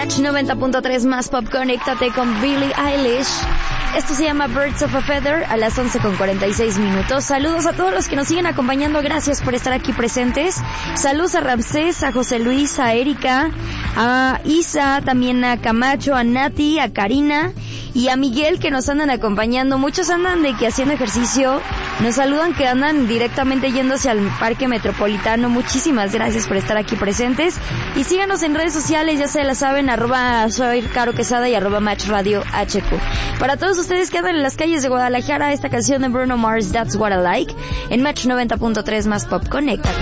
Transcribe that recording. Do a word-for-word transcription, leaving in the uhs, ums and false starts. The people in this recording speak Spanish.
Match noventa punto tres más Pop, conéctate con Billie Eilish. Esto se llama Birds of a Feather a las once con cuarenta y seis minutos. Saludos a todos los que nos siguen acompañando. Gracias por estar aquí presentes. Saludos a Ramsés, a José Luis, a Erika, a Isa, también a Camacho, a Nati, a Karina y a Miguel, que nos andan acompañando. Muchos andan de que haciendo ejercicio. Nos saludan que andan directamente yéndose al Parque Metropolitano. Muchísimas gracias por estar aquí presentes. Y síganos en redes sociales, ya se la saben, arroba soy Caro Quesada y arroba Match Radio H Q. Para todos ustedes que andan en las calles de Guadalajara, esta canción de Bruno Mars, That's What I Like, en Match noventa punto tres más Pop, conéctate.